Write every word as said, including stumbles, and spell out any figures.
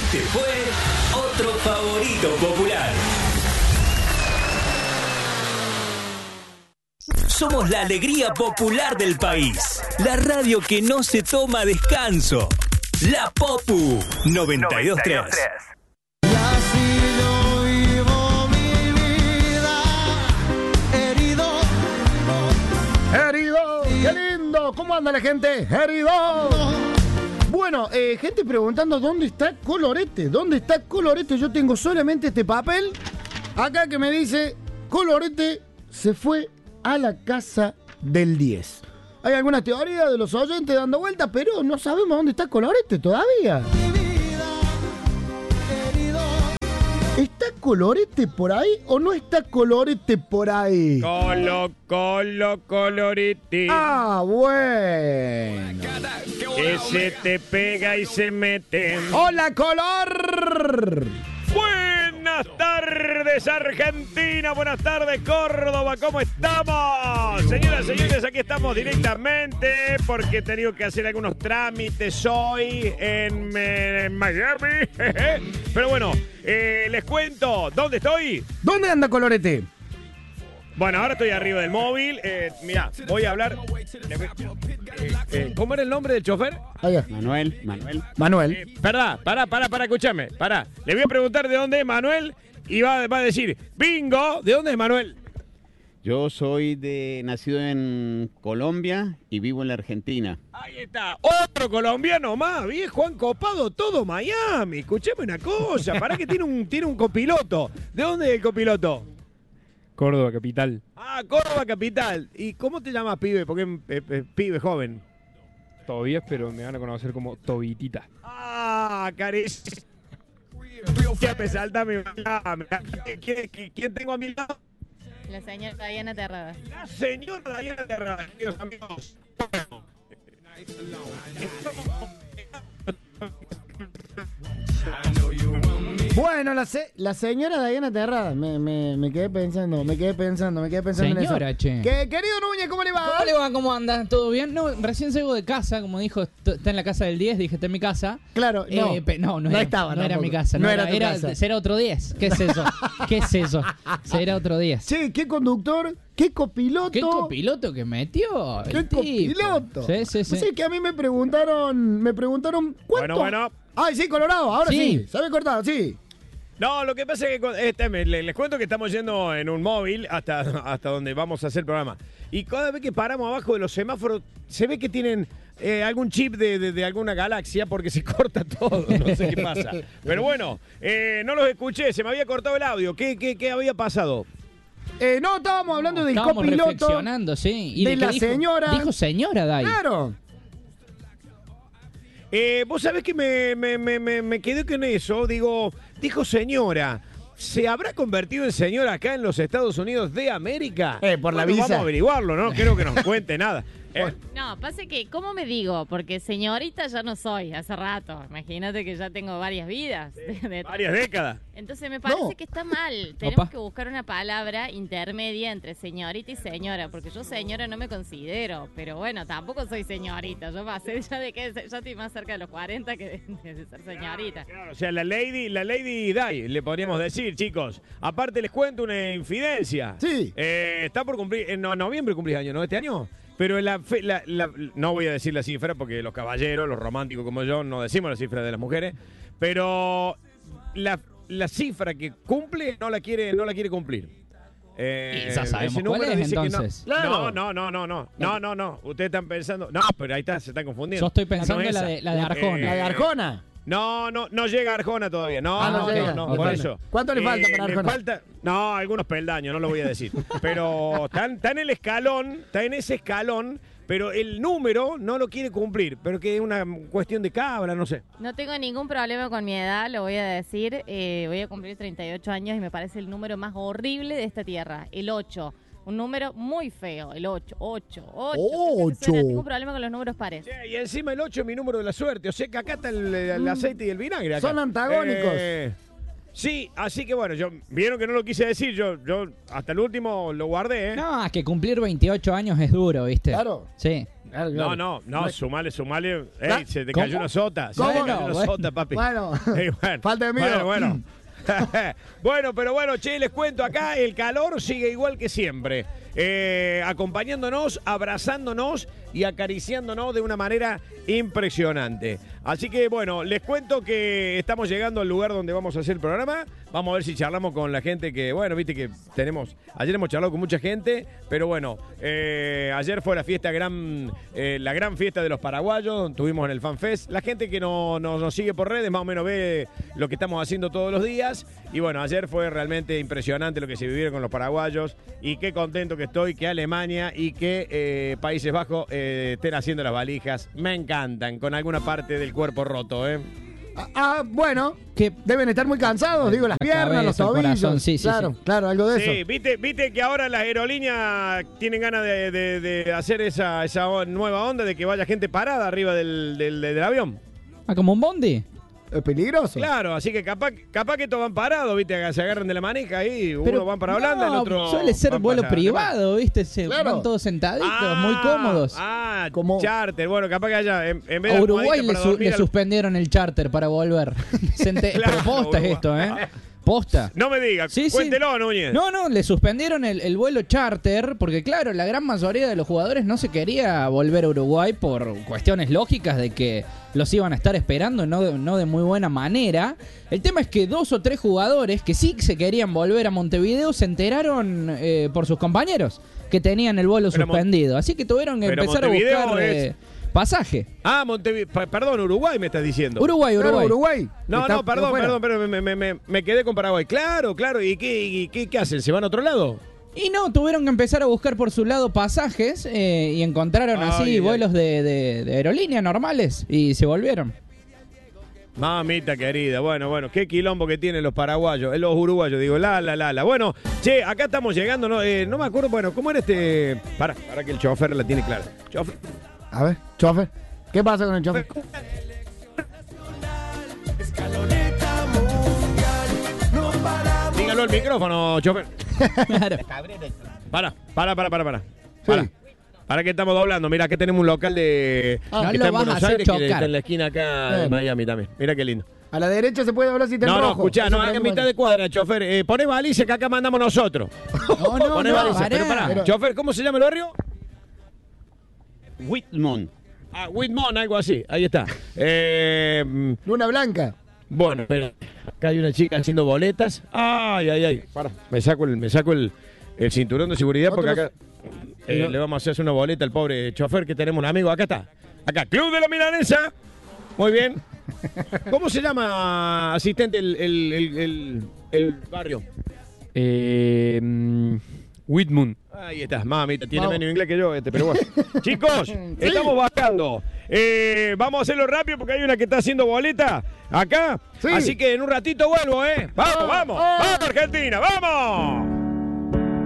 Este fue otro favorito popular. Somos la alegría popular del país. La radio que no se toma descanso. La Popu noventa y dos punto tres. Y así yo vivo mi vida herido. ¡Herido! ¡Qué lindo! ¿Cómo anda la gente? ¡Herido! Bueno, eh, gente preguntando dónde está Colorete. ¿Dónde está Colorete? Yo tengo solamente este papel acá que me dice Colorete se fue a la casa del diez. Hay alguna teoría de los oyentes dando vueltas, pero no sabemos dónde está Colorete todavía. ¿Está Colorete por ahí o no está Colorete por ahí? Colo, colo, colorete. Ah, bueno. Que se te pega y se mete. ¡Hola, Color! Buenas tardes, Argentina. Buenas tardes, Córdoba. ¿Cómo estamos? Señoras y señores, aquí estamos directamente porque he tenido que hacer algunos trámites hoy en, en Miami. Pero bueno, eh, les cuento. ¿Dónde estoy? ¿Dónde anda Colorete? Bueno, ahora estoy arriba del móvil. Eh, mirá, voy a hablar. Eh, eh, ¿Cómo era el nombre del chofer? Allá. Manuel, Manuel. Manuel. Eh, pará, pará, pará, pará, escúchame. Pará. Le voy a preguntar de dónde es Manuel y va, va a decir, bingo, ¿de dónde es Manuel? Yo soy de nacido en Colombia y vivo en la Argentina. Ahí está, otro colombiano más, viejo, han copado todo Miami. Escuchame una cosa, pará que tiene un, tiene un copiloto. ¿De dónde es el copiloto? Córdoba, capital. Ah, Córdoba, capital. ¿Y cómo te llamas, pibe? Porque es eh, eh, pibe joven. Todavía, pero me van a conocer como Tobitita. Ah, cariño. ¿Qué me salta mi ¿Quién, ¿Quién tengo a mi lado? La señora Diana Terrada. La señora Diana Terrada, queridos amigos. Bueno, la, se la señora Diana Terrada, me, me, me quedé pensando, me quedé pensando, me quedé pensando Señora, en eso. che. Que, querido Núñez, ¿cómo le va? ¿Cómo le va? ¿Cómo anda? ¿Todo bien? No, recién salgo de casa, como dijo, está en la casa del diez, dije, está en mi casa. Claro, no. Eh, pe- no, no, No era, estaba no era tampoco. mi casa. No No, era era, tu era, casa. será otro diez. ¿Qué es eso? ¿Qué es eso? Será otro diez. Sí, qué conductor, qué copiloto. ¿Qué copiloto que metió? el ¿Qué tipo? copiloto? Sí, sí, sí. No sé, que a mí me preguntaron, me preguntaron, ¿cuánto? Bueno, bueno. Ay, sí, Colorado, ahora sí. Sí. Se había cortado, sí. No, lo que pasa es que este, me- le- les cuento que estamos yendo en un móvil hasta, hasta donde vamos a hacer el programa. Y cada vez que paramos abajo de los semáforos, se ve que tienen eh, algún chip de, de- de alguna galaxia porque se corta todo. No sé qué pasa. Pero bueno, eh, no los escuché, se me había cortado el audio. ¿Qué, qué, qué había pasado? Eh, no, estábamos hablando del Estábamos copiloto. reflexionando, sí. ¿Y de qué la dijo? señora. Dijo señora, Dai. Claro. Eh, Vos sabés que me, me, me, me, me quedé con eso. Digo, dijo señora. ¿Se habrá convertido en señora acá en los Estados Unidos de América? Eh, por la Bueno, visa. Vamos a averiguarlo, ¿no? Creo que nos cuente nada. Eh, No, pasa que, ¿cómo me digo? Porque señorita ya no soy, hace rato. Imagínate que ya tengo varias vidas. de- de- varias décadas. Entonces me parece No. que está mal. Tenemos Opa. que buscar una palabra intermedia entre señorita y señora, porque yo señora no me considero, pero bueno, tampoco soy señorita. Yo pasé ya de que ya estoy más cerca de los cuarenta que de, de ser señorita. Claro, o sea, la Lady, la Lady Di, le podríamos decir, chicos. Aparte les cuento una infidencia. Sí. Eh, está por cumplir, en no- noviembre cumplís año, ¿no? Este año. Pero la, fe- la- la- no voy a decir la cifra porque los caballeros, los románticos como yo, no decimos la cifra de las mujeres. Pero la, la cifra que cumple no la quiere, no la quiere cumplir. Eh, Y ya sabemos ese cuál número es, dice que no. entonces. Claro. No, no, no, no, no, no, no, no. Ustedes están pensando. No, pero ahí está, se están confundiendo. Yo estoy pensando No en es la esa. de, la de Arjona. La de Arjona. No, no, no llega a Arjona todavía. No, Ah, no, no llega. no, no, Ok. por eso. ¿Cuánto le falta para le Arjona? falta, no, algunos peldaños, no lo voy a decir. Pero está, en- está en el escalón, está en ese escalón, pero el número no lo quiere cumplir. Pero que es una cuestión de cabra, no sé. No tengo ningún problema con mi edad, lo voy a decir. Eh, voy a cumplir treinta y ocho años y me parece el número más horrible de esta tierra, el ocho. Un número muy feo, el ocho. ocho, ocho. Ocho. No tengo problema con los números pares. Che, y encima el ocho es mi número de la suerte. O sea que acá está el, el aceite y el vinagre. acá. Son antagónicos. Eh, Sí, así que bueno, yo vieron que no lo quise decir, yo, yo hasta el último lo guardé, ¿eh? No, es que cumplir veintiocho años es duro, ¿viste? Claro. Sí. Claro, claro. No, no, no, sumale, sumale. Ey, ¿Ah? se te ¿Cómo? cayó una sota. Se ¿Cómo? te cayó una Bueno. sota, papi. Bueno, Ey, bueno. falta de miedo. Bueno, bueno. Bueno, pero bueno, che, les cuento acá, el calor sigue igual que siempre. Eh, acompañándonos, abrazándonos y acariciándonos de una manera impresionante. Así que bueno, les cuento que estamos llegando al lugar donde vamos a hacer el programa. Vamos a ver si charlamos con la gente que, bueno, viste que tenemos, ayer hemos charlado con mucha gente, pero bueno, eh, ayer fue la fiesta gran, eh, la gran fiesta de los paraguayos, estuvimos en el FanFest. La gente que no, no- nos sigue por redes más o menos ve lo que estamos haciendo todos los días. Y bueno, ayer fue realmente impresionante lo que se vivieron con los paraguayos y qué contento que estoy que Alemania y que eh, Países Bajos eh, estén haciendo las valijas. Me encantan, con alguna parte del cuerpo roto, ¿eh? Ah, ah, bueno, Que deben estar muy cansados, digo, las La piernas, los cabeza, el tobillos. corazón, sí, sí, claro, sí. claro, algo de Sí, eso. ¿viste, viste que ahora las aerolíneas tienen ganas de, de- de hacer esa, esa o- nueva onda de que vaya gente parada arriba del, del- del avión. Ah, como un bondi. Es peligroso. Claro, así que capaz, capaz que estos van parados, ¿viste? Se agarran de la manija ahí, uno Pero van para Holanda, no, el otro... suele ser van vuelo para privado, ¿viste? Se Claro. van todos sentaditos, Ah, muy cómodos. Ah, Como- charter. Bueno, capaz que haya, en, en vez de A Uruguay almohadita le, para su- dormir le al- suspendieron el charter para volver. Se ente- Claro, Pero posta es Uruguay. esto, ¿eh? Posta. No me digas, Sí, sí. cuéntelo, Núñez. No, no, le suspendieron el, el vuelo charter porque, claro, la gran mayoría de los jugadores no se quería volver a Uruguay por cuestiones lógicas de que los iban a estar esperando, no de, no de muy buena manera. El tema es que dos o tres jugadores que sí se querían volver a Montevideo se enteraron eh, por sus compañeros que tenían el vuelo Pero Mon- suspendido. Así que tuvieron que pero empezar a Montevideo buscar es- eh, pasaje. Ah, Montevideo, perdón, Uruguay me estás diciendo. Uruguay, Claro, Uruguay. Uruguay. No, Está no, perdón, afuera. perdón, pero me, me- me- me quedé con Paraguay. Claro, claro. ¿Y qué, y qué, qué hacen? ¿Se van a otro lado? Y no, tuvieron que empezar a buscar por su lado pasajes eh, y encontraron Ay, así ay, ay. vuelos de, de, de aerolínea normales y se volvieron. Mamita querida, bueno, bueno, qué quilombo que tienen los paraguayos, eh, los uruguayos, digo, la, la, la, la. Bueno, che, acá estamos llegando, no, Eh, no me acuerdo, bueno, ¿cómo era este? Para, para que el chofer la tiene clara. Chofer. A ver, chofer. ¿Qué pasa con el chofer? Dígalo al micrófono, chofer. Claro. Para, para, para, para, para. Para. Para que estamos doblando, mira, que tenemos un local de Ah, no que lo está en vas a Buenos hacer Aires, que chocar. está en la esquina acá de Bien. Miami también. Mira qué lindo. A la derecha se puede hablar si está en No, no, rojo. escuchá, Eso no, es acá en problema. mitad de cuadra, chofer. Eh, poné baliza que acá mandamos nosotros. No, no, Poné no, baliza, pará. pero pará. Pero- Chofer, ¿cómo se llama el barrio? Whitmont. Ah, Whitmont, algo así. Ahí está. Eh, mm, Luna Blanca. bueno, espera. Acá hay una chica haciendo boletas. Ay, ay, ay. Para, me saco el, me saco el, el cinturón de seguridad porque Otros- acá eh, No. le vamos a hacer una boleta al pobre chofer que tenemos un amigo. Acá está. Acá, Club de la Milanesa. Muy bien. ¿Cómo se llama, asistente, el, el, el, el- el barrio? Eh, mm, Whitmund. Ahí está, mamita, tiene Vamos. menos inglés que yo este, pero bueno. Chicos, estamos bajando. Eh, vamos a hacerlo rápido porque hay una que está haciendo boleta acá. Sí. Así que en un ratito vuelvo, ¿eh? Vamos, vamos. Ah. Vamos, Argentina, vamos.